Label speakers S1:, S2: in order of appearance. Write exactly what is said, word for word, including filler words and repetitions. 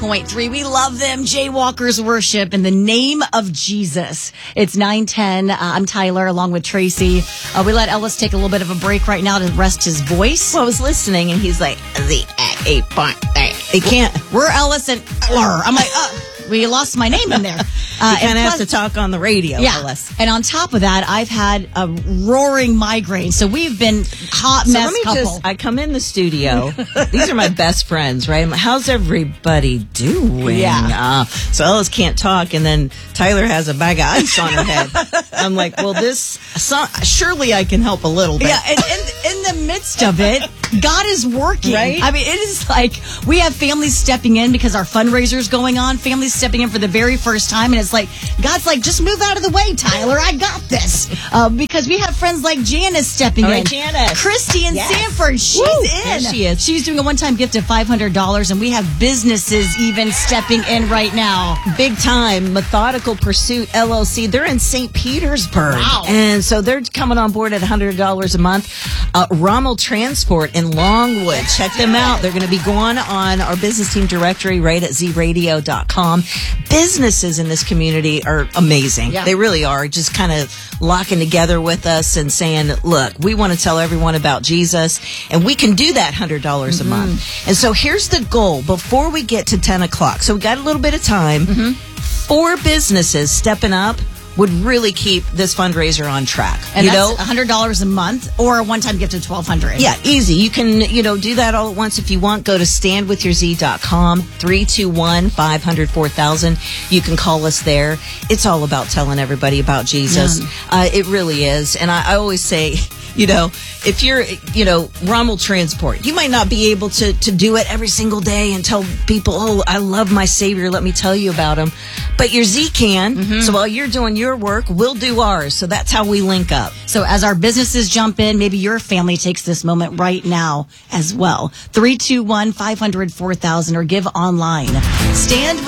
S1: point three. We love them. Jaywalkers worship in the name of Jesus. It's nine ten. Uh, I'm Tyler along with Tracy. Uh, we let Ellis take a little bit of a break right now to rest his voice.
S2: Well, I was listening and he's like, the eight point eight. He can't.
S1: We're Ellis and Lur. I'm like, uh, we lost my name in there.
S2: Uh, you kind of have to talk on the radio,
S1: yeah.
S2: Ellis.
S1: And on top of that, I've had a roaring migraine. So we've been hot
S2: so
S1: mess
S2: let me
S1: couple.
S2: Just, I come in the studio. These are my best friends, right? I'm like, how's everybody doing?
S1: Yeah.
S2: Uh, so Ellis can't talk, and then Tyler has a bag of ice on her head. I'm like, well, this, so, surely I can help a little bit.
S1: Yeah, and in, in the midst of it, God is working.
S2: Right?
S1: I mean, it is like we have families stepping in because our fundraiser's going on, families stepping in for the very first time, and it's like, God's like, just move out of the way, Tyler. I got this. Uh, because we have friends like Janice stepping
S2: All
S1: in.
S2: right, Janice.
S1: Christy in
S2: Yes.
S1: Sanford, she's
S2: Woo,
S1: in.
S2: there she is.
S1: She's doing a one-time gift of five hundred dollars, and we have businesses even stepping in right now.
S2: Big time. Methodical Pursuit L L C. They're in Saint Petersburg.
S1: Wow.
S2: And so they're coming on board at one hundred dollars a month. Uh, Rommel Transport in Longwood. Check them out. They're going to be going on our business team directory right at z radio dot com. Businesses in this community are amazing.
S1: Yeah.
S2: They really are. Just kind of locking together with us and saying, look, we want to tell everyone about Jesus, and we can do that one hundred dollars
S1: Mm-hmm.
S2: a month. And so here's the goal before we get to ten o'clock. So we got a little bit of time.
S1: Mm-hmm.
S2: Four businesses stepping up would really keep this fundraiser on track.
S1: And
S2: you
S1: that's
S2: know,
S1: one hundred dollars a month or a one-time gift of twelve hundred dollars.
S2: yeah, easy. You can, you know, do that all at once if you want. Go to stand with your z dot com, three two one, five hundred, four thousand. You can call us there. It's all about telling everybody about Jesus.
S1: Yeah.
S2: Uh, it really is. And I, I always say, you know, if you're, you know, Rommel Transport, you might not be able to, to do it every single day and tell people, oh, I love my Savior, let me tell you about him. But your Z can. Mm-hmm. So while you're doing your work, we'll do ours. So that's how we link up.
S1: So as our businesses jump in, maybe your family takes this moment right now as well. three two one, five hundred, four thousand or give online. Stand